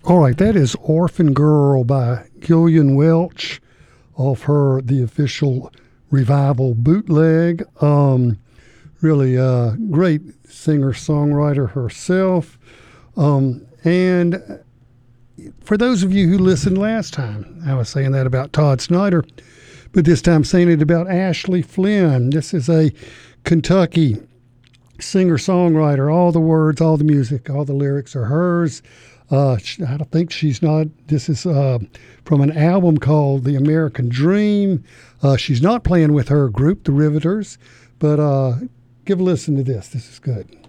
All right, that is Orphan Girl by Gillian Welch off her The Official Revival bootleg. Really great singer-songwriter herself. And for those of you who listened last time, I was saying that about Todd Snyder, but this time saying it about Ashley Flynn. This is a Kentucky singer-songwriter. All the words, all the music, all the lyrics are hers. I don't think she's not. This is from an album called The American Dream. She's not playing with her group, The Riveters, but give a listen to this. This is good.